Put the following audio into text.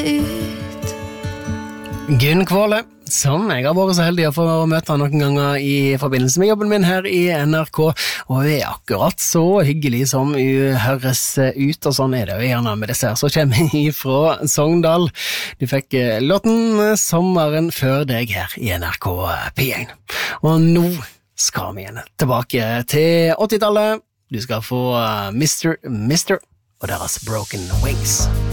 Gunn Kvåle, som jeg har vært så heldig å få møte noen ganger i forbindelse med jobben min her i NRK, og vi akkurat så hyggelig som vi høres ut, og sånn det jo gjerne med disse her, så kommer vi fra Sogndal. Du fikk låten Sommeren før deg her i NRK P1. Og nå skal vi igjen tilbake til 80-tallet. Du skal få Mr. og deres Broken Wings.